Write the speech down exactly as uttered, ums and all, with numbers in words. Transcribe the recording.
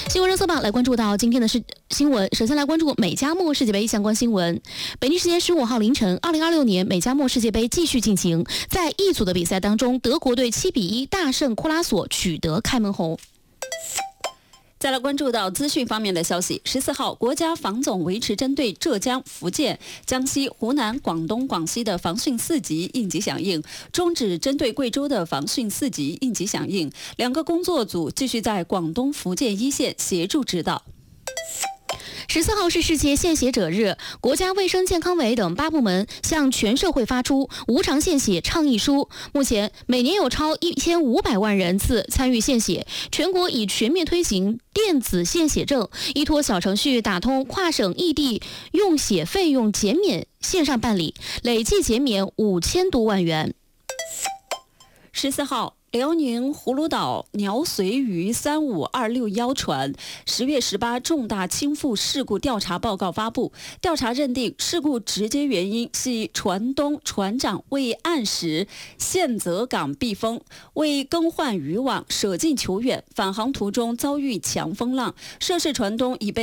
新闻热搜榜来关注到今天的是新闻，首先来关注美加墨世界杯相关新闻。北京时间十五号凌晨，二零二六年美加墨世界杯继续进行，在一组的比赛当中，德国队七比一大胜库拉索，取得开门红。 再来关注到资讯方面的消息，十四号，国家防总维持针对浙江、福建、江西、湖南、广东、广西的防汛四级应急响应，终止针对贵州的防汛四级应急响应。两个工作组继续在广东、福建一线协助指导。 十四号是世界献血者日，国家卫生健康委等八部门向全社会发出无偿献血倡议书。目前每年有超一千五百万人次参与献血，全国已全面推行电子献血证，依托小程序打通跨省异地用血费用减免，线上办理，累计减免五千多万元。 十四号。辽宁葫芦岛鸟髓鱼三五二六幺船十月十八重大倾覆事故调查报告发布，调查认定事故直接原因系船东船长未按时限责港避风，未更换渔网，舍近求远，返航途中遭遇强风浪，涉事船东已被